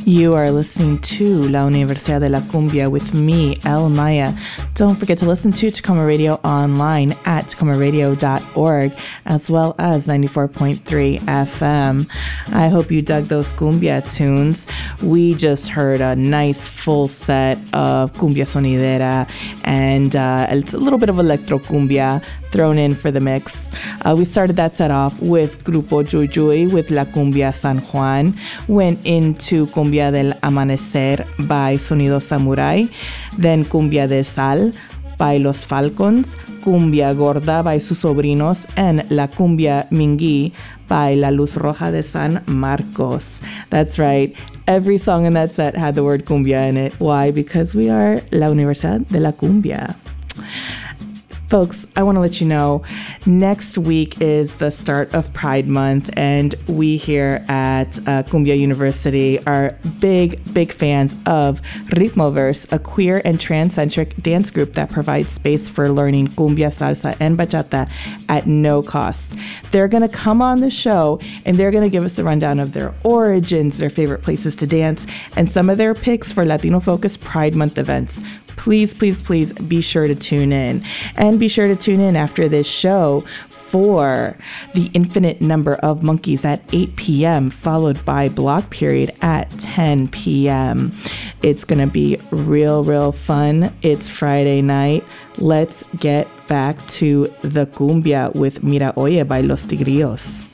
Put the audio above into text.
You are listening to La Universidad de la Cumbia with me, El Maya. Don't forget to listen to Tacoma Radio online at tacomaradio.org, as well as 94.3 FM. I hope you dug those cumbia tunes. We just heard a nice full set of cumbia sonidera and a little bit of electro cumbia thrown in for the mix. We started that set off with Grupo Juy Juy with La Cumbia San Juan, went into Cumbia del Amanecer by Sonido Samurai, then Cumbia de Sal by Los Falcons, Cumbia Gorda by Sus Sobrinos, and La Cumbia Mingui by La Luz Roja de San Marcos. That's right. Every song in that set had the word cumbia in it. Why? Because we are La Universidad de la Cumbia. Folks, I want to let you know, next week is the start of Pride Month, and we here at Cumbia University are big fans of Ritmoverse, a queer and trans-centric dance group that provides space for learning cumbia, salsa, and bachata at no cost. They're going to come on the show, and they're going to give us the rundown of their origins, their favorite places to dance, and some of their picks for Latino-focused Pride Month events. Please be sure to tune in. And be sure to tune in after this show for The Infinite Number of Monkeys at 8 p.m., followed by Block Period at 10 p.m. It's going to be real fun. It's Friday night. Let's get back to the cumbia with Mira Oye by Los Tigrillos.